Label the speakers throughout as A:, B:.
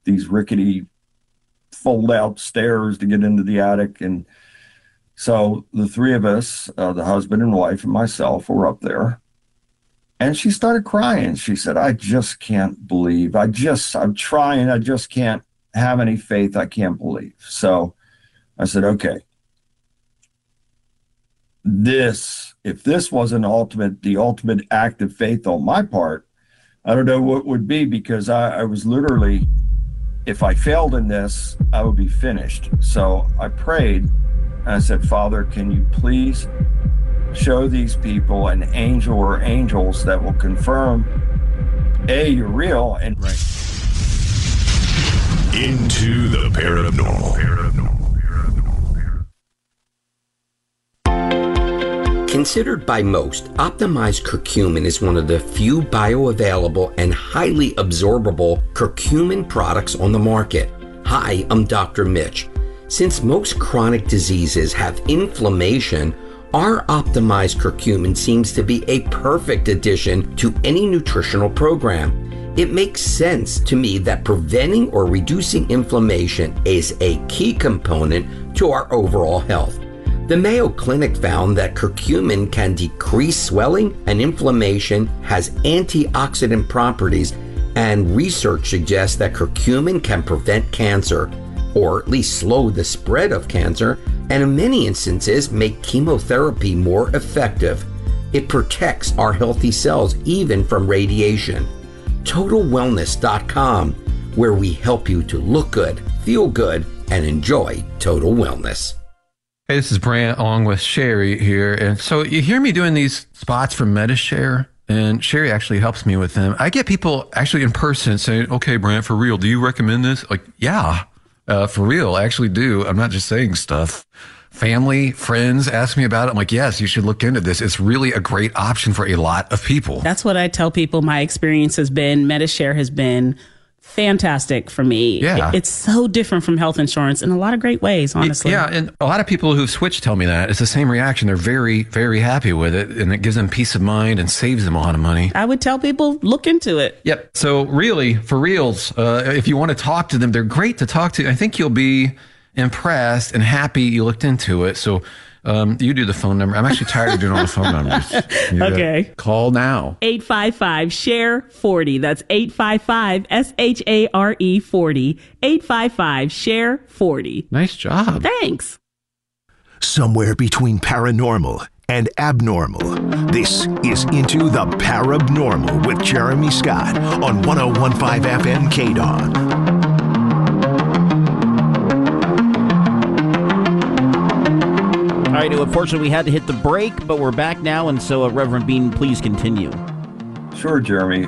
A: these rickety fold out stairs to get into the attic. And so the three of us, the husband and wife and myself, were up there. And she started crying. She said, I just can't believe. I'm trying. I just can't have any faith. I can't believe. So I said, okay, if this wasn't the ultimate act of faith on my part, I don't know what would be, because I was literally, if I failed in this, I would be finished. So I prayed and I said, Father, can you please show these people an angel or angels that will confirm, A, you're real, and
B: right.
C: Into the paranormal.
D: Considered by most, optimized curcumin is one of the few bioavailable and highly absorbable curcumin products on the market. Hi, I'm Dr. Mitch. Since most chronic diseases have inflammation, our optimized curcumin seems to be a perfect addition to any nutritional program. It makes sense to me that preventing or reducing inflammation is a key component to our overall health. The Mayo Clinic found that curcumin can decrease swelling and inflammation, has antioxidant properties, and research suggests that curcumin can prevent cancer, or at least slow the spread of cancer, and in many instances make chemotherapy more effective. It protects our healthy cells even from radiation. TotalWellness.com, where we help you to look good, feel good, and enjoy total wellness.
B: Hey, this is Brant along with Sherry here. And so you hear me doing these spots for Medi-Share, and Sherry actually helps me with them. I get people actually in person saying, okay, Brant, for real, do you recommend this? Like, yeah, for real, I actually do. I'm not just saying stuff. Family, friends ask me about it. I'm like, yes, you should look into this. It's really a great option for a lot of people.
E: That's what I tell people. My experience has been, Medi-Share has been fantastic for me.
B: Yeah.
E: It's so different from health insurance in a lot of great ways, honestly.
B: Yeah, and a lot of people who've switched tell me that. It's the same reaction. They're very, very happy with it, and it gives them peace of mind and saves them a lot of money.
E: I would tell people, look into it.
B: Yep. So really, for reals, if you want to talk to them, they're great to talk to. I think you'll be impressed and happy you looked into it. So you do the phone number. I'm actually tired of doing all the phone numbers.
E: Okay.
B: Call now.
E: 855-SHARE-40. That's 855-SHARE-40. 855-SHARE-40.
B: Nice job.
E: Thanks.
C: Somewhere between paranormal and abnormal, this is Into the Parabnormal with Jeremy Scott on 101.5 FM KDON.
F: All right, unfortunately, we had to hit the break, but we're back now, and so, Reverend Bean, please continue.
A: Sure, Jeremy.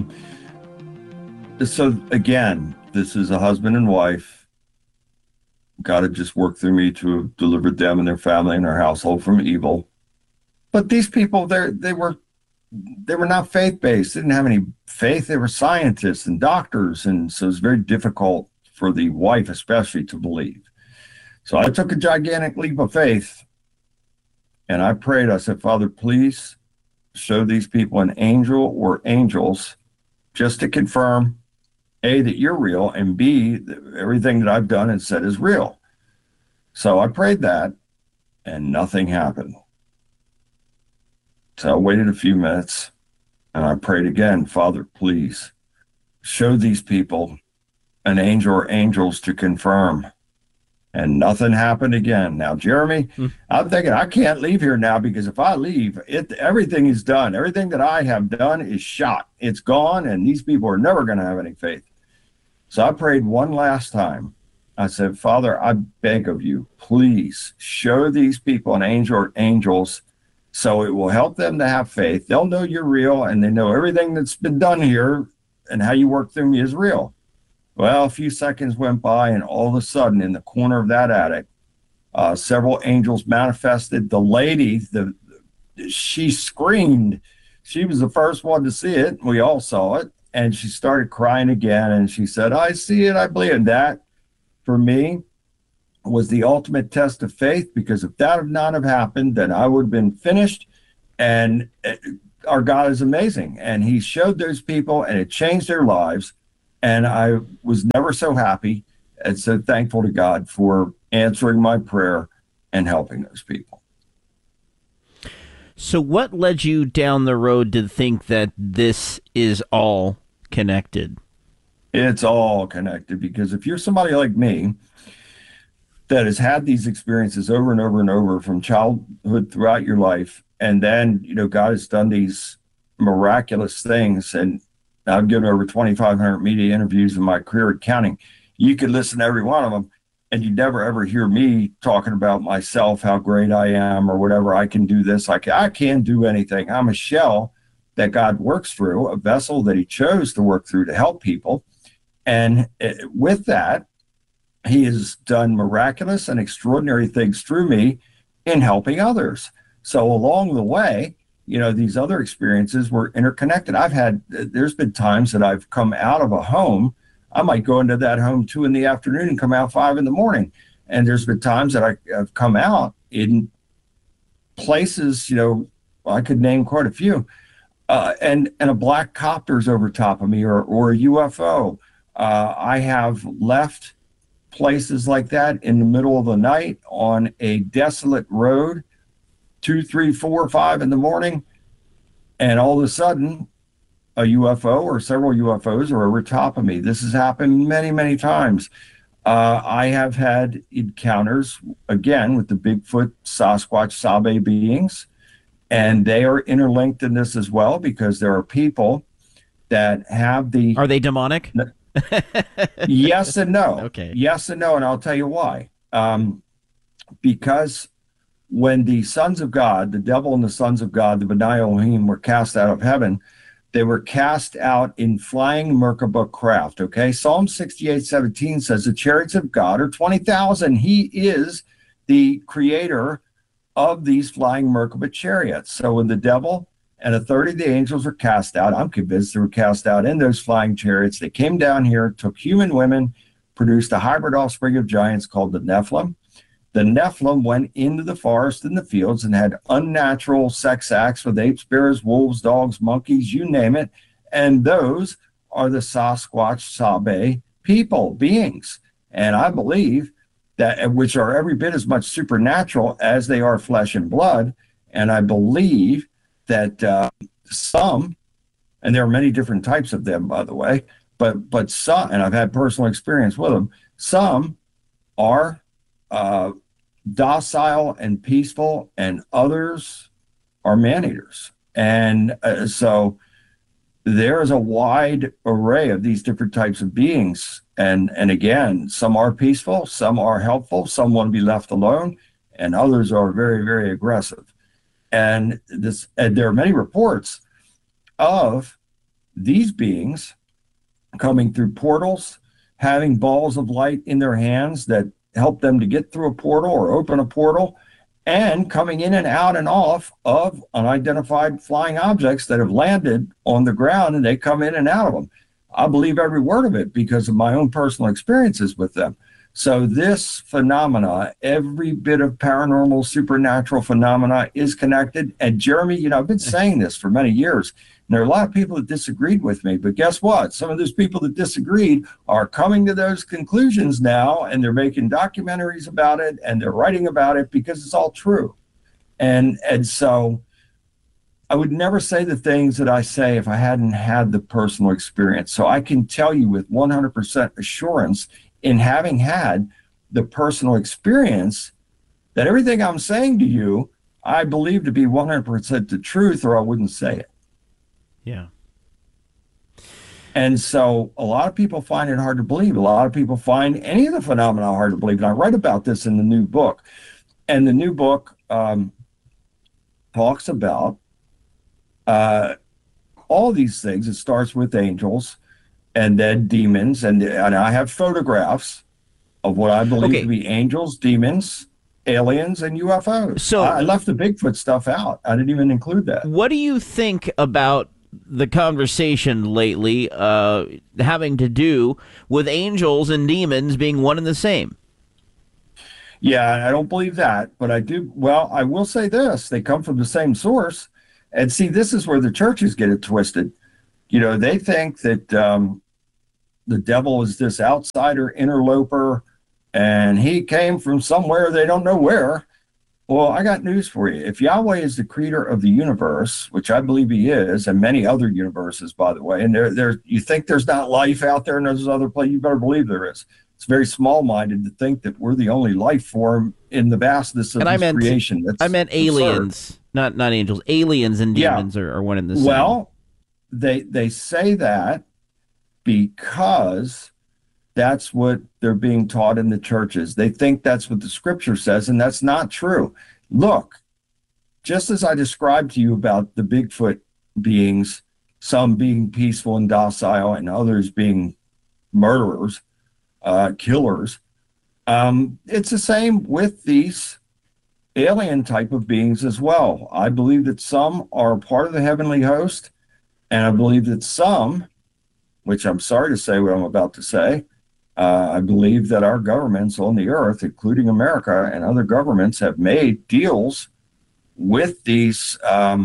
A: So, again, this is a husband and wife. God had just worked through me to have delivered them and their family and their household from evil. But these people, they were not faith-based. They didn't have any faith. They were scientists and doctors, and so it's very difficult for the wife especially to believe. So I took a gigantic leap of faith. And I prayed, I said, Father, please show these people an angel or angels just to confirm, A, that you're real, and B, that everything that I've done and said is real. So I prayed that, and nothing happened. So I waited a few minutes, and I prayed again, Father, please show these people an angel or angels to confirm. And nothing happened again. Now, Jeremy, I'm thinking I can't leave here now, because if I leave, everything is done. Everything that I have done is shot. It's gone, and these people are never going to have any faith. So I prayed one last time. I said, Father, I beg of you, please show these people an angel or angels so it will help them to have faith. They'll know you're real, and they know everything that's been done here and how you work through me is real. Well, a few seconds went by, and all of a sudden, in the corner of that attic, several angels manifested. The lady, she screamed. She was the first one to see it. We all saw it, and she started crying again, and she said, I see it, I believe. And that, for me, was the ultimate test of faith, because if that had not have happened, then I would have been finished. And our God is amazing, and he showed those people, and it changed their lives. And I was never so happy and so thankful to God for answering my prayer and helping those people.
F: So what led you down the road to think that this is all connected?
A: It's all connected, because if you're somebody like me that has had these experiences over and over and over from childhood throughout your life, and then, God has done these miraculous things, and I've given over 2,500 media interviews in my career at counting. You could listen to every one of them, and you never ever hear me talking about myself, how great I am, or whatever. I can do this. I can't do anything. I'm a shell that God works through, a vessel that he chose to work through to help people. And with that, he has done miraculous and extraordinary things through me in helping others. So along the way, these other experiences were interconnected. There's been times that I've come out of a home. I might go into that home 2 PM and come out 5 AM. And there's been times that I've come out in places, I could name quite a few, and a black copter's over top of me, or a UFO. I have left places like that in the middle of the night on a desolate road, 2, 3, 4, 5 AM, and all of a sudden a UFO or several UFOs are over top of me. This has happened many, many times. I have had encounters, again, with the Bigfoot, Sasquatch, Sabe beings, and they are interlinked in this as well, because there are people that have the...
F: Are they demonic?
A: Yes and no.
F: Okay.
A: Yes and no, and I'll tell you why. Because when the sons of God, the devil and the sons of God, the B'nai Elohim, were cast out of heaven, they were cast out in flying Merkabah craft, okay? Psalm 68:17 says the chariots of God are 20,000. He is the creator of these flying Merkabah chariots. So when the devil and a third of the angels were cast out, I'm convinced they were cast out in those flying chariots. They came down here, took human women, produced a hybrid offspring of giants called the Nephilim. The Nephilim went into the forest and the fields and had unnatural sex acts with apes, bears, wolves, dogs, monkeys, you name it. And those are the Sasquatch, Sabe people, beings. And I believe that, which are every bit as much supernatural as they are flesh and blood. And I believe that some, and there are many different types of them, by the way, but some, and I've had personal experience with them, some are docile and peaceful, and others are man-eaters. And so there is a wide array of these different types of beings. And again, some are peaceful, some are helpful, some want to be left alone, and others are very, very aggressive. And there are many reports of these beings coming through portals, having balls of light in their hands that help them to get through a portal or open a portal, and coming in and out and off of unidentified flying objects that have landed on the ground, and they come in and out of them. I believe every word of it because of my own personal experiences with them. So this phenomena, every bit of paranormal, supernatural phenomena is connected. And Jeremy, I've been saying this for many years, and there are a lot of people that disagreed with me, but guess what? Some of those people that disagreed are coming to those conclusions now, and they're making documentaries about it, and they're writing about it because it's all true. And so I would never say the things that I say if I hadn't had the personal experience. So I can tell you with 100% assurance, in having had the personal experience, that everything I'm saying to you, I believe to be 100% the truth, or I wouldn't say it.
F: Yeah.
A: And so a lot of people find it hard to believe. A lot of people find any of the phenomena hard to believe. And I write about this in the new book. And the new book talks about all these things. It starts with angels, and then demons, and I have photographs of what I believe to be angels, demons, aliens, and UFOs. So I left the Bigfoot stuff out. I didn't even include that.
F: What do you think about the conversation lately having to do with angels and demons being one and the same?
A: Yeah, I don't believe that, but I do. Well, I will say this. They come from the same source. And see, this is where the churches get it twisted. They think that the devil is this outsider interloper and he came from somewhere they don't know where. Well, I got news for you. If Yahweh is the creator of the universe, which I believe he is, and many other universes, by the way, and there you think there's not life out there in those other places, you better believe there is. It's very small-minded to think that we're the only life form in the vastness of this creation.
F: I meant aliens, not angels. Aliens and demons are one in the same.
A: Well, they say that because that's what they're being taught in the churches. They think that's what the scripture says, and that's not true. Look, just as I described to you about the Bigfoot beings, some being peaceful and docile and others being murderers, killers, it's the same with these alien type of beings as well. I believe that some are part of the heavenly host, and I believe that some, which I'm sorry to say what I'm about to say, I believe that our governments on the earth, including America and other governments, have made deals with these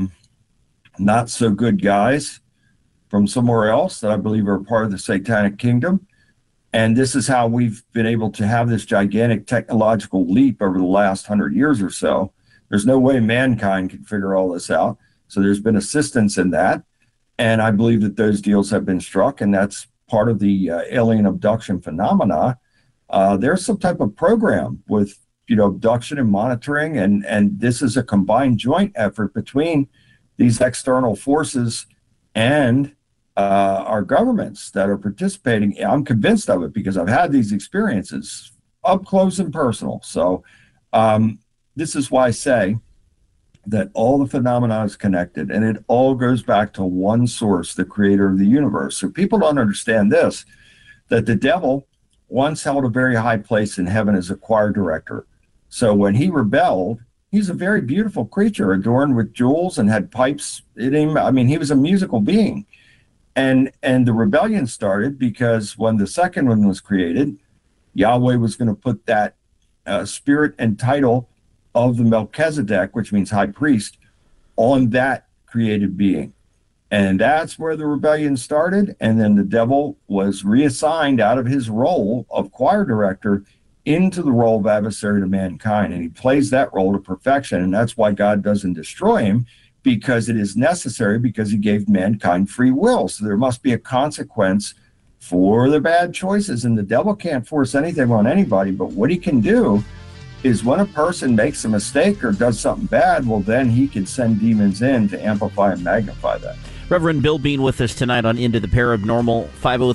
A: not so good guys from somewhere else that I believe are part of the satanic kingdom. And this is how we've been able to have this gigantic technological leap over the last 100 years or so. There's no way mankind can figure all this out. So there's been assistance in that. And I believe that those deals have been struck, and that's part of the alien abduction phenomena. There's some type of program with, abduction and monitoring, and this is a combined joint effort between these external forces and our governments that are participating. I'm convinced of it because I've had these experiences up close and personal. So this is why I say that all the phenomena is connected, and it all goes back to one source, the creator of the universe. So people don't understand this, that the devil once held a very high place in heaven as a choir director. So when he rebelled, he's a very beautiful creature adorned with jewels and had pipes in him. I mean, he was a musical being. And the rebellion started because when the second one was created, Yahweh was going to put that spirit and title of the Melchizedek, which means high priest, on that created being. And that's where the rebellion started. And then the devil was reassigned out of his role of choir director into the role of adversary to mankind. And he plays that role to perfection. And that's why God doesn't destroy him, because it is necessary, because he gave mankind free will. So there must be a consequence for the bad choices. And the devil can't force anything on anybody, but what he can do is when a person makes a mistake or does something bad, well, then he can send demons in to amplify and magnify that.
F: Reverend Bill Bean with us tonight on Into the Paranormal.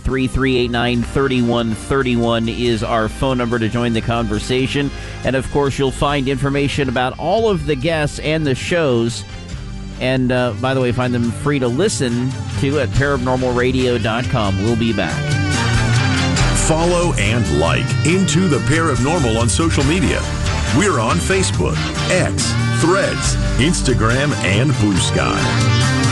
F: 503-389-3131 is our phone number to join the conversation. And, of course, you'll find information about all of the guests and the shows. And, by the way, find them free to listen to at paranormalradio.com. We'll be back.
C: Follow and like Into the Paranormal on social media. We're on Facebook, X, Threads, Instagram, and Blue Sky.